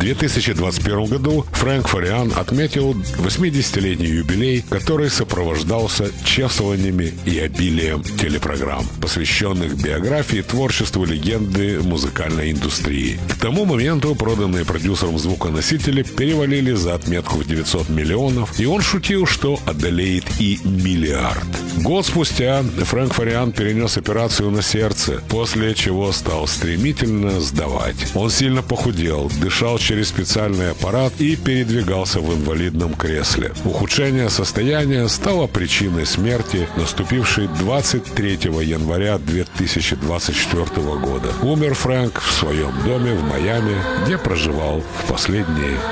2021 году Фрэнк Фариан отметил 80-летний юбилей, который сопровождался чествованиями и обилием телепрограмм, посвященных биографии и творчеству легенды музыкальной индустрии. К тому моменту проданные продюсером звуконосители перевалили за отметку в 900 миллионов, и он шутил, что одолеет и миллиард. Год спустя Фрэнк Фариан перенес операцию на сердце, после чего стал стремительно сдавать. Он сильно похудел, дышал через специальный аппарат и передвигался в инвалидном кресле. Ухудшение состояния стало причиной смерти, наступившей 23 января 2024 года. Умер Фрэнк в своем доме в Майами, где проживал в последние